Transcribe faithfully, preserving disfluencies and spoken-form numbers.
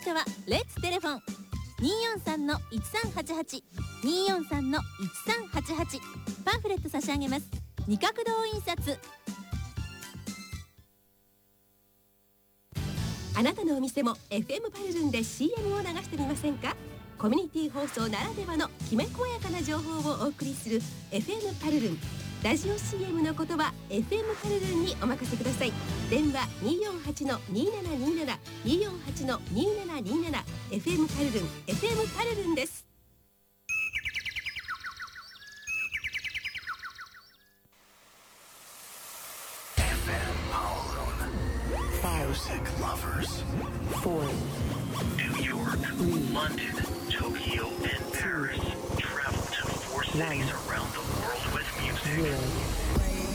社はレッツテレフォン にーよんさんのいちさんはちはち にーよんさんのいちさんはちはち。パンフレット差し上げます。二角堂印刷。 あなたのお店も エフエム パルルンで シーエム を流してみませんか。コミュニティ放送ならではのきめ細やかな情報をお送りする エフエム パルルン。ラジオ シーエム の言葉 エフエム パルルンにお任せください。電話 にーよんはちのにーななにーなな にーよんはちのにーななにーなな。 エフエム パルルン エフエム パルルンです。 Music lovers. Four. New York, Three. London, Tokyo, and Paris. Travel to four cities around the world with music. Zero.